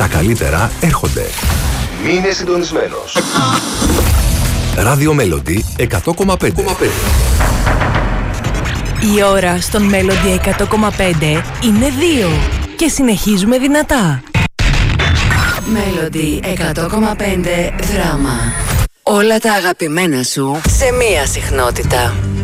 Τα καλύτερα έρχονται. Μείνε συντονισμένος. Radio Melody 100,5. Η ώρα στον Melody 100,5 είναι 2 και συνεχίζουμε δυνατά. Melody 100,5 δράμα. Όλα τα αγαπημένα σου σε μία συχνότητα.